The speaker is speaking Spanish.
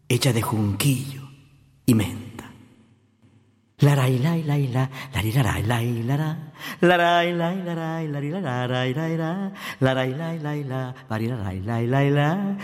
hecha de junquillo y menta. Laray, lay, lay, la, larilaray, lay, lara, laray, lay, laray, larilaray, lay, la, laray, lay, lay, la, larilaray, lay, la.